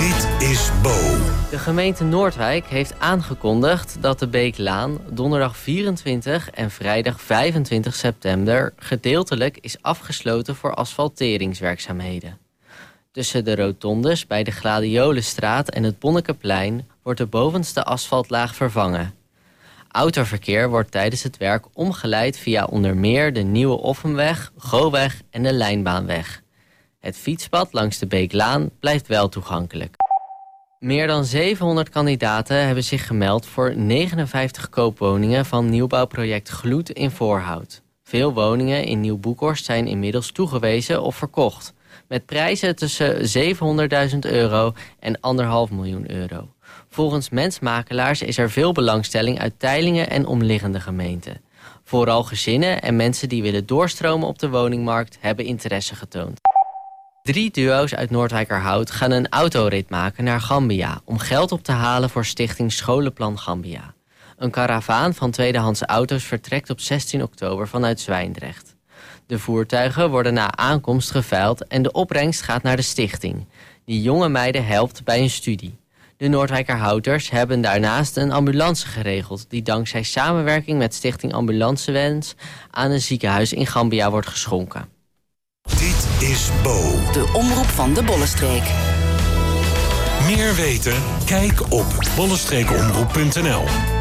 Dit is Bo. De gemeente Noordwijk heeft aangekondigd dat de Beeklaan donderdag 24 en vrijdag 25 september gedeeltelijk is afgesloten voor asfalteringswerkzaamheden. Tussen de rotondes bij de Gladiolenstraat en het Bonnekeplein wordt de bovenste asfaltlaag vervangen. Autoverkeer wordt tijdens het werk omgeleid via onder meer de Nieuwe Offenweg, Goweg en de Lijnbaanweg. Het fietspad langs de Beeklaan blijft wel toegankelijk. Meer dan 700 kandidaten hebben zich gemeld voor 59 koopwoningen van nieuwbouwproject Gloed in Voorhout. Veel woningen in Nieuw-Boekhorst zijn inmiddels toegewezen of verkocht, met prijzen tussen €700.000 en €1,5 miljoen. Volgens Mensmakelaars is er veel belangstelling uit Teylingen en omliggende gemeenten. Vooral gezinnen en mensen die willen doorstromen op de woningmarkt hebben interesse getoond. 3 duo's uit Noordwijkerhout gaan een autorit maken naar Gambia om geld op te halen voor stichting Scholenplan Gambia. Een karavaan van tweedehands auto's vertrekt op 16 oktober vanuit Zwijndrecht. De voertuigen worden na aankomst geveild en de opbrengst gaat naar de stichting, die jonge meiden helpt bij een studie. De Noordwijkerhouters hebben daarnaast een ambulance geregeld die dankzij samenwerking met stichting Ambulancewens aan een ziekenhuis in Gambia wordt geschonken. Dit is Bo. De omroep van de Bollenstreek. Meer weten? Kijk op bollestreekomroep.nl.